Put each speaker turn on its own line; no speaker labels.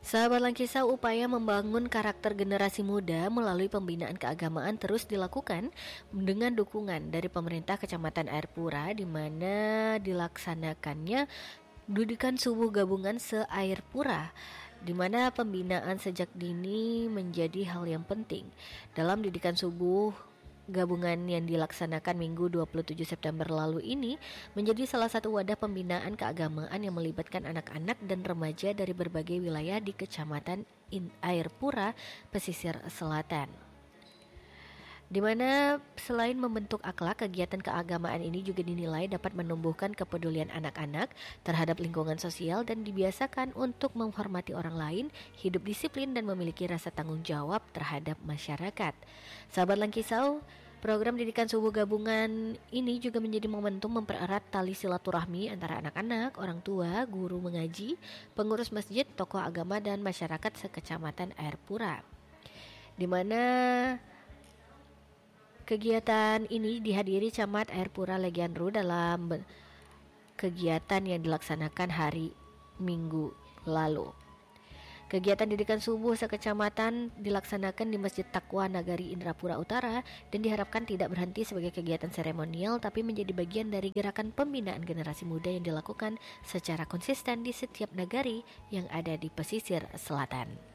Sahabat Langkisa, upaya membangun karakter generasi muda melalui pembinaan keagamaan terus dilakukan dengan dukungan dari pemerintah Kecamatan Air Pura, di mana dilaksanakannya didikan subuh gabungan se-Air Pura, di mana pembinaan sejak dini menjadi hal yang penting. Dalam didikan subuh gabungan yang dilaksanakan Minggu 27 September lalu ini menjadi salah satu wadah pembinaan keagamaan yang melibatkan anak-anak dan remaja dari berbagai wilayah di Kecamatan Air Pura, Pesisir Selatan. Di mana selain membentuk akhlak, kegiatan keagamaan ini juga dinilai dapat menumbuhkan kepedulian anak-anak terhadap lingkungan sosial dan dibiasakan untuk menghormati orang lain, hidup disiplin dan memiliki rasa tanggung jawab terhadap masyarakat. Sahabat Langkisau, program didikan subuh gabungan ini juga menjadi momentum mempererat tali silaturahmi antara anak-anak, orang tua, guru mengaji, pengurus masjid, tokoh agama dan masyarakat sekecamatan Air Pura. Di mana kegiatan ini dihadiri Camat Air Pura Legianru dalam kegiatan yang dilaksanakan hari Minggu lalu. Kegiatan didikan subuh sekecamatan dilaksanakan di Masjid Taqwa Nagari Indrapura Utara dan diharapkan tidak berhenti sebagai kegiatan seremonial, tapi menjadi bagian dari gerakan pembinaan generasi muda yang dilakukan secara konsisten di setiap nagari yang ada di pesisir selatan.